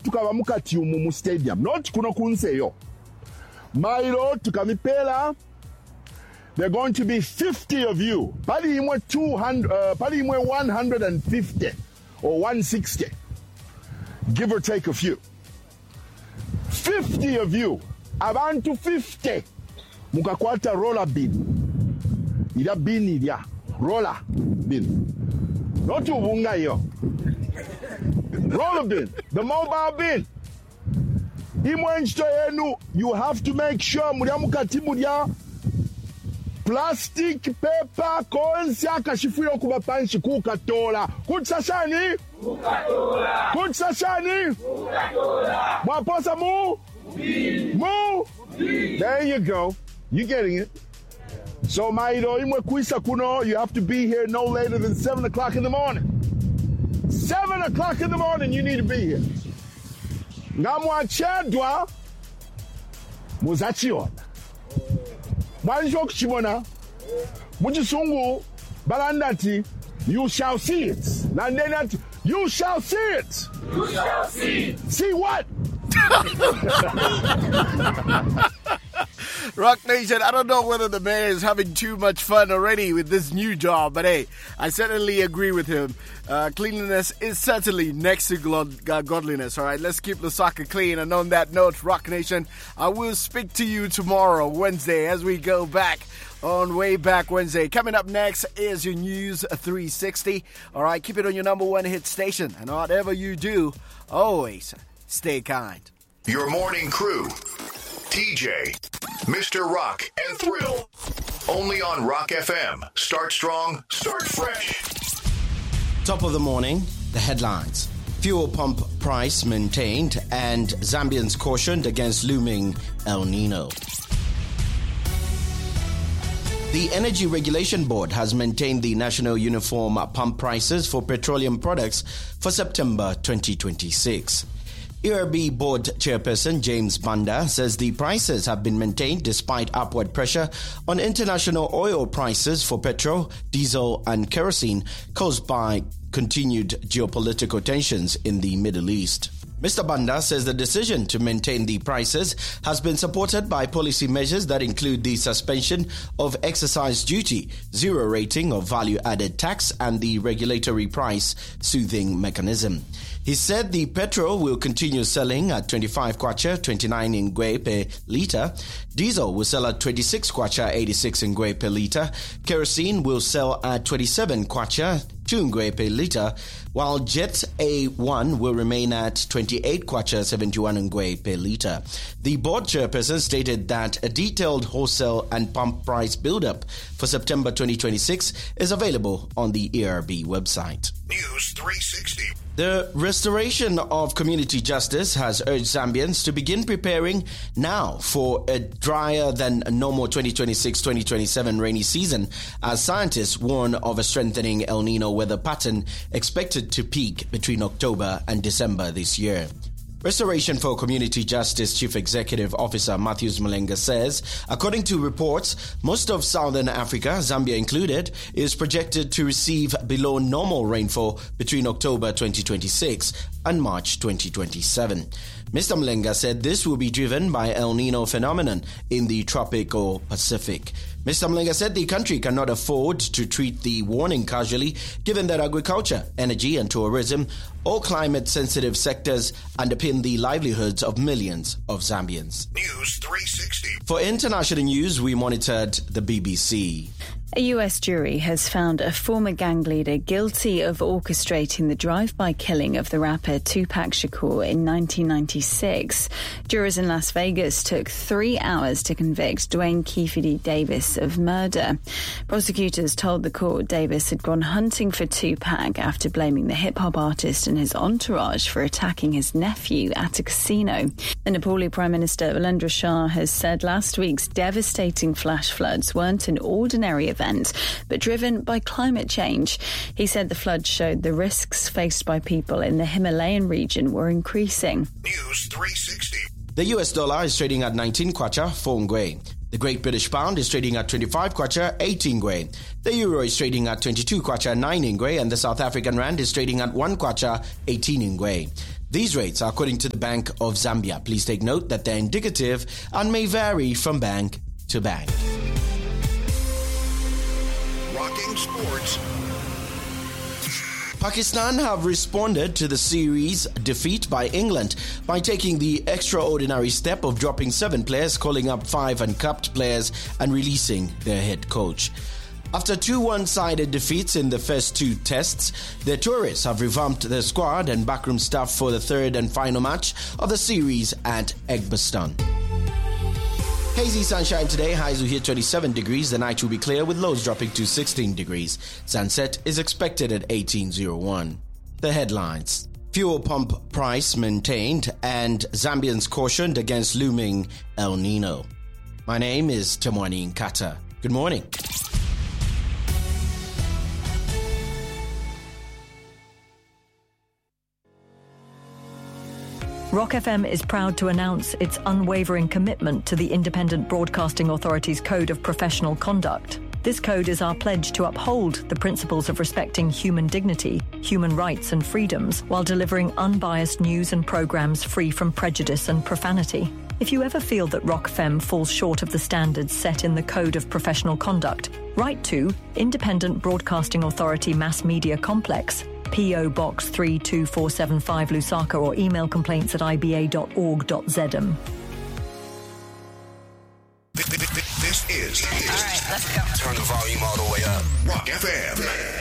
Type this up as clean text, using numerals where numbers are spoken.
tukaba mukati mu stadium not kuno kunseyo mailo tukamipela. There are going to be 50 of you. Pali imwe 200, pali imwe 150 or 160, give or take a few. 50 of you, abantu 50, mukakwata roller bin. Ila bin ilia, roller bin. Not ubunga yo. Roller bin, the mobile bin. Imwe nchito yenu, you have to make sure mulia mukati mulia plastic, paper, coins, yakashifiro kubapanshi kukatola. Kutsashani? Kukatola. Kutsashani? Kukatola. Mwaposa mu? Mu? There you go. You're getting it. So, Maido, imwe kuisa kuno, you have to be here no later than 7 o'clock in the morning. 7 o'clock in the morning, you need to be here. Ngamwachedwa, muzachiona. Mwanjo kuchibona, mujisungu, balandati, you shall see it. Nandenati, you shall see it. You shall see. See what? Rock Nation, I don't know whether the mayor is having too much fun already with this new job, but hey, I certainly agree with him. Cleanliness is certainly next to godliness, all right? Let's keep Lusaka clean. And on that note, Rock Nation, I will speak to you tomorrow, Wednesday, as we go back on Way Back Wednesday. Coming up next is your News 360. All right, keep it on your number one hit station. And whatever you do, always stay kind. Your morning crew, TJ, Mr. Rock, and Thrill. Only on Rock FM. Start strong, start fresh. Top of the morning, the headlines. Fuel pump price maintained and Zambians cautioned against looming El Nino. The Energy Regulation Board has maintained the national uniform pump prices for petroleum products for September 2026. ERB Board Chairperson James Banda says the prices have been maintained despite upward pressure on international oil prices for petrol, diesel and kerosene caused by continued geopolitical tensions in the Middle East. Mr. Banda says the decision to maintain the prices has been supported by policy measures that include the suspension of excise duty, zero rating of value-added tax and the regulatory price soothing mechanism. He said the petrol will continue selling at 25 kwacha, 29 ngwe per litre. Diesel will sell at 26 kwacha, 86 ngwe per litre. Kerosene will sell at 27 kwacha, 2 ngwe per litre, while Jet A1 will remain at 28 kwacha, 71 ngwe per litre. The board chairperson stated that a detailed wholesale and pump price build-up for September 2026 is available on the ERB website. News 360. The Restoration of Community Justice has urged Zambians to begin preparing now for a drier than normal 2026-2027 rainy season, as scientists warn of a strengthening El Nino weather pattern expected to peak between October and December this year. Restoration for Community Justice Chief Executive Officer Matthews Malenga says, according to reports, most of Southern Africa, Zambia included, is projected to receive below normal rainfall between October 2026 and March 2027. Mr. Malenga said this will be driven by El Nino phenomenon in the tropical Pacific. Mr. Malenga said the country cannot afford to treat the warning casually, given that agriculture, energy and tourism, all climate-sensitive sectors, underpin the livelihoods of millions of Zambians. News 360. For international news, we monitored the BBC. A US jury has found a former gang leader guilty of orchestrating the drive-by killing of the rapper Tupac Shakur in 1996. Jurors in Las Vegas took 3 hours to convict Dwayne Keefedy Davis of murder. Prosecutors told the court Davis had gone hunting for Tupac after blaming the hip-hop artist and his entourage for attacking his nephew at a casino. The Nepali Prime Minister Virendra Shah has said last week's devastating flash floods weren't an ordinary event, but driven by climate change. He said the floods showed the risks faced by people in the Himalayan region were increasing. News 360. The US dollar is trading at 19 kwacha, 4 ngwe. The Great British Pound is trading at 25 kwacha, 18 ngwe. The Euro is trading at 22 kwacha, 9 ngwe, and the South African Rand is trading at 1 kwacha, 18 ngwe. These rates are according to the Bank of Zambia. Please take note that they're indicative and may vary from bank to bank. Rocking Sports. Pakistan have responded to the series defeat by England by taking the extraordinary step of dropping 7 players, calling up 5 uncapped players and releasing their head coach. After 2 one-sided defeats in the first 2 tests, the tourists have revamped their squad and backroom staff for the third and final match of the series at Edgbaston. Hazy sunshine today, highs will hit 27 degrees. The night will be clear with lows dropping to 16 degrees. Sunset is expected at 18:01. The headlines. Fuel pump price maintained and Zambians cautioned against looming El Nino. My name is Temwani Nkata. Good morning. Rock FM is proud to announce its unwavering commitment to the Independent Broadcasting Authority's Code of Professional Conduct. This code is our pledge to uphold the principles of respecting human dignity, human rights and freedoms while delivering unbiased news and programs free from prejudice and profanity. If you ever feel that Rock FM falls short of the standards set in the Code of Professional Conduct, write to Independent Broadcasting Authority Mass Media Complex, P.O. Box 32475 Lusaka, or email complaints@iba.org.zm. This is. All right, let's go. Turn the volume all the way up. Rock FM.